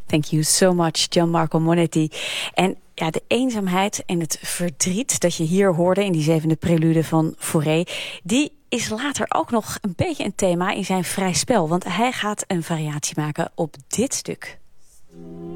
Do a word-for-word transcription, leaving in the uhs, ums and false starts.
Thank you so much, Gianmarco Monetti. En ja, de eenzaamheid en het verdriet dat je hier hoorde in die zevende prelude van Fauré, die is later ook nog een beetje een thema in zijn vrij spel. Want hij gaat een variatie maken op dit stuk.